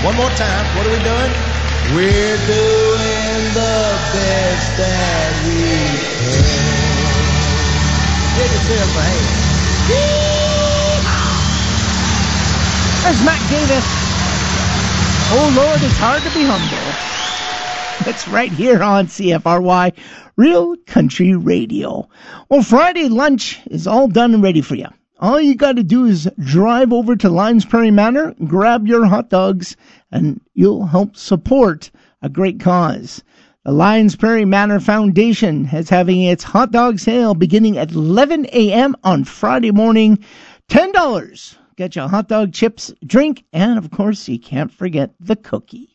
One more time. What are we doing? We're doing the best that we can. Give yourself a hand. There's Matt Davis. Oh, Lord, it's hard to be humble. That's right here on CFRY, Real Country Radio. Well, Friday lunch is all done and ready for you. All you got to do is drive over to Lions Prairie Manor, grab your hot dogs, and you'll help support a great cause. The Lions Prairie Manor Foundation is having its hot dog sale beginning at 11 a.m. on Friday morning. $10. Get you hot dog, chips, drink, and, of course, you can't forget the cookie.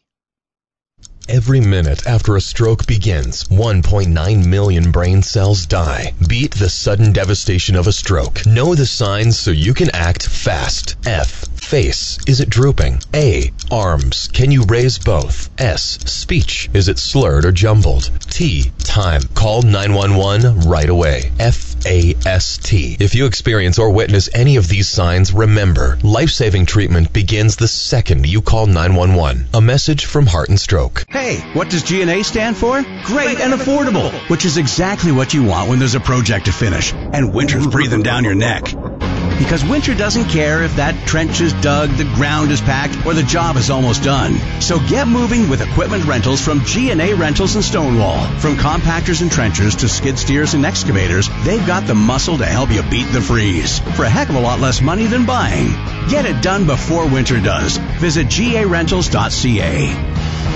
Every minute after a stroke begins, 1.9 million brain cells die. Beat the sudden devastation of a stroke. Know the signs so you can act fast. F. Face. Is it drooping? A. Arms. Can you raise both? S. Speech. Is it slurred or jumbled? T. Time. Call 911 right away. FAST. If you experience or witness any of these signs, remember, life-saving treatment begins the second you call 911. A message from Heart and Stroke. Hey, what does G&A stand for? Great and affordable, which is exactly what you want when there's a project to finish and winter's breathing down your neck. Because winter doesn't care if that trench is dug, the ground is packed, or the job is almost done. So get moving with equipment rentals from G&A Rentals in Stonewall. From compactors and trenchers to skid steers and excavators, they've got the muscle to help you beat the freeze for a heck of a lot less money than buying. Get it done before winter does. Visit garentals.ca.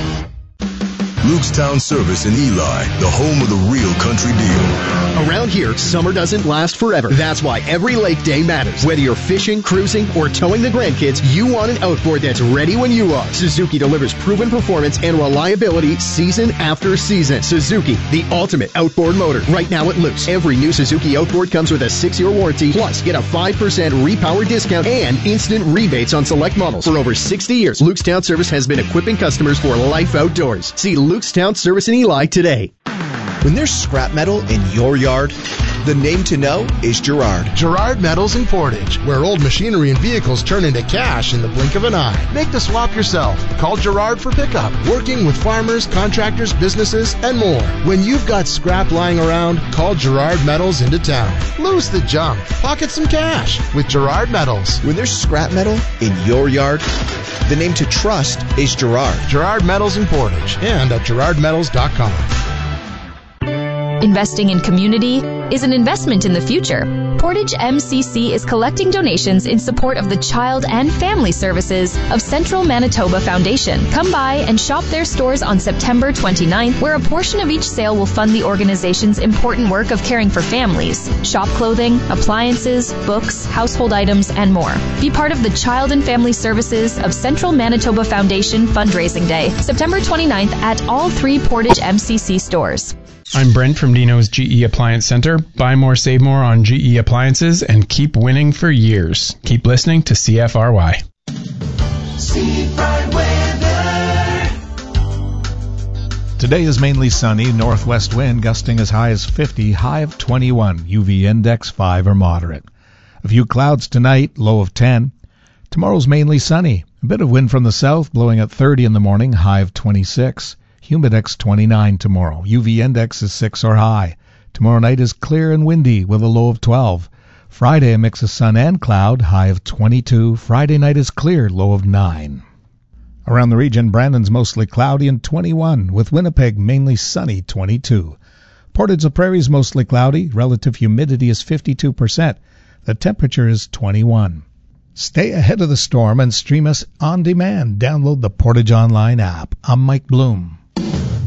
Lukestown Service in Eli, the home of the real country deal. Around here, summer doesn't last forever. That's why every lake day matters. Whether you're fishing, cruising, or towing the grandkids, you want an outboard that's ready when you are. Suzuki delivers proven performance and reliability season after season. Suzuki, the ultimate outboard motor. Right now at Luke's, every new Suzuki outboard comes with a 6-year warranty, plus get a 5% repower discount and instant rebates on select models. For over 60 years, Lukestown Service has been equipping customers for life outdoors. See Lukestown Service in Eli today. When there's scrap metal in your yard, the name to know is Gerard. Gerard Metals in Portage, where old machinery and vehicles turn into cash in the blink of an eye. Make the swap yourself. Call Gerard for pickup. Working with farmers, contractors, businesses, and more. When you've got scrap lying around, call Gerard Metals into town. Lose the junk. Pocket some cash with Gerard Metals. When there's scrap metal in your yard, the name to trust is Gerard. Gerard Metals in Portage and at gerardmetals.com. Investing in community is an investment in the future. Portage MCC is collecting donations in support of the Child and Family Services of Central Manitoba Foundation. Come by and shop their stores on September 29th, where a portion of each sale will fund the organization's important work of caring for families. Shop clothing, appliances, books, household items, and more. Be part of the Child and Family Services of Central Manitoba Foundation Fundraising Day, September 29th at all 3 Portage MCC stores. I'm Brent from Dino's GE Appliance Center. Buy more, save more on GE appliances and keep winning for years. Keep listening to CFRY. Today is mainly sunny, northwest wind gusting as high as 50, high of 21, UV index 5 or moderate. A few clouds tonight, low of 10. Tomorrow's mainly sunny, a bit of wind from the south blowing at 30 in the morning, high of 26. Humidex 29 tomorrow. UV index is 6 or high. Tomorrow night is clear and windy with a low of 12. Friday a mix of sun and cloud, high of 22. Friday night is clear, low of 9. Around the region, Brandon's mostly cloudy and 21, with Winnipeg mainly sunny, 22. Portage la Prairie's mostly cloudy. Relative humidity is 52%. The temperature is 21. Stay ahead of the storm and stream us on demand. Download the Portage Online app. I'm Mike Bloom.